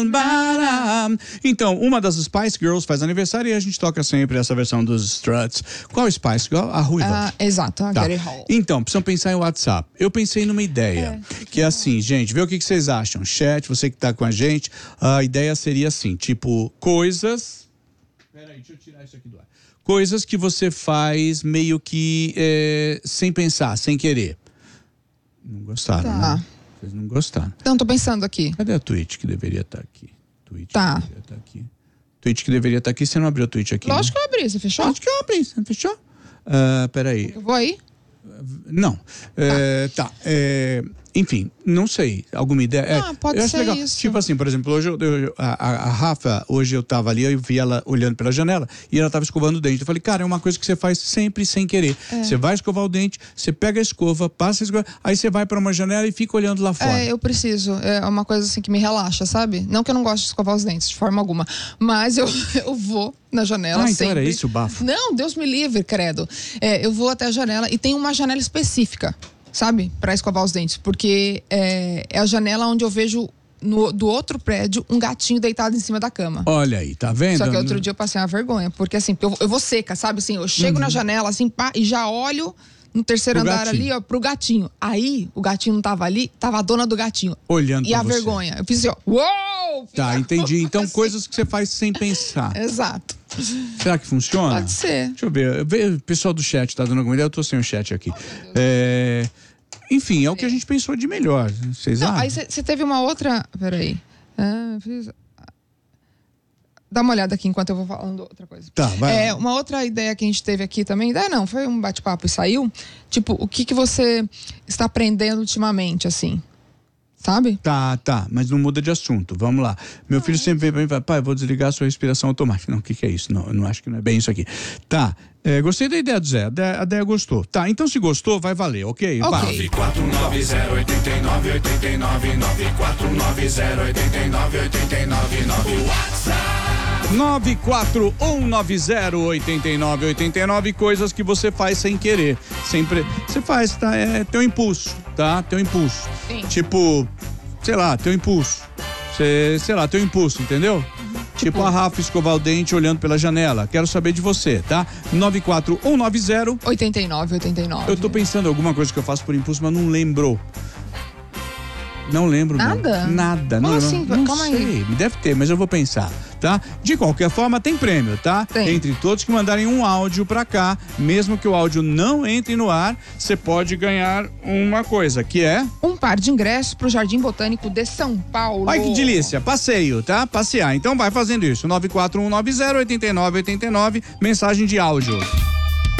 Então, uma das Spice Girls faz aniversário e a gente toca sempre essa versão dos Struts. Qual Spice Girl? A ruiva. Exato, a Gary Hall. Então, precisam pensar em WhatsApp. Eu pensei numa ideia, que é assim, gente, vê o que vocês acham. Chat, você que tá com a gente, a ideia seria assim, tipo, coisas... Peraí, deixa eu tirar isso aqui do ar. Coisas que você faz meio que sem pensar, sem querer. Não gostaram, né? Vocês não gostaram. Então, tô pensando aqui. Cadê a Twitch que deveria estar aqui? Twitch Tá. que deveria estar aqui. Twitch que deveria estar aqui. Você não abriu a Twitch aqui? Lógico que eu abri, você fechou? Lógico que eu abri, você fechou? Peraí. Eu vou aí? Não. Enfim, não sei. Alguma ideia? Pode eu acho ser legal. isso. Tipo assim, por exemplo, hoje a Rafa, hoje eu tava ali, eu vi ela olhando pela janela e ela tava escovando o dente. Eu falei, cara, é uma coisa que você faz sempre sem querer. Você vai escovar o dente, você pega a escova, passa a escova, aí você vai pra uma janela e fica olhando lá fora. Eu preciso. É uma coisa assim que me relaxa, sabe? Não que eu não gosto de escovar os dentes, de forma alguma. Mas eu vou na janela então sempre. era isso o bafo? Não, Deus me livre, credo. Eu vou até a janela e tem uma janela específica, sabe? Pra escovar os dentes. Porque é a janela onde eu vejo do outro prédio um gatinho deitado em cima da cama. Olha aí, tá vendo? Só que outro dia eu passei uma vergonha. Porque assim, eu vou seca, sabe? Assim, eu chego na janela assim, pá, e já olho no terceiro andar ali, ó, pro gatinho. Aí, o gatinho não tava ali, tava a dona do gatinho. Olhando pra você. E a vergonha. Eu fiz assim, ó, uou! Tá, entendi. Então, coisas que você faz sem pensar. Exato. Será que funciona? Pode ser. Deixa eu ver. O pessoal do chat tá dando alguma ideia. Eu tô sem o chat aqui. Enfim, é o que a gente pensou de melhor. Vocês acham? Aí você teve uma outra... Peraí. Dá uma olhada aqui enquanto eu vou falando outra coisa. Tá, vai. Uma outra ideia que a gente teve aqui também... Não, foi um bate-papo e saiu. Tipo, o que você está aprendendo ultimamente, assim? Sabe? Tá, mas não muda de assunto. Vamos lá. Meu filho sempre vem pra mim e fala, pai, vou desligar a sua respiração automática. Não, o que é isso? Não, eu não acho que não é bem isso aqui. Tá, gostei da ideia do Zé. A ideia gostou. Tá, então se gostou, vai valer, ok? Vai. 94908989 94908989 WhatsApp 941908989, coisas que você faz sem querer. Sempre. Você faz, tá? Teu impulso, tá? Teu impulso. Sim. Tipo, sei lá, teu impulso. Sei lá, teu impulso, entendeu? Tipo a Rafa escovar o dente olhando pela janela. Quero saber de você, tá? 94190 8989. Eu tô pensando em alguma coisa que eu faço por impulso, mas não lembrou. Não lembro. Nada? Nada. Como não assim? Não Calma sei. aí. Deve ter, mas eu vou pensar, tá? De qualquer forma, tem prêmio, tá? Tem. Entre todos que mandarem um áudio pra cá, mesmo que o áudio não entre no ar, você pode ganhar uma coisa, que é... Um par de ingressos pro Jardim Botânico de São Paulo. Ai, que delícia. Passeio, tá? Passear. Então vai fazendo isso. 941908989, mensagem de áudio.